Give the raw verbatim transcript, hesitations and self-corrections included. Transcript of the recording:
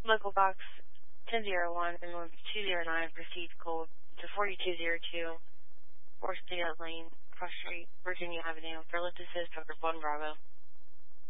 Local box ten oh one and two oh nine, proceed code to forty-two oh two, Forsyth Lane, Cross Street, Virginia Avenue. For Lift Assist, Tucker one Bravo.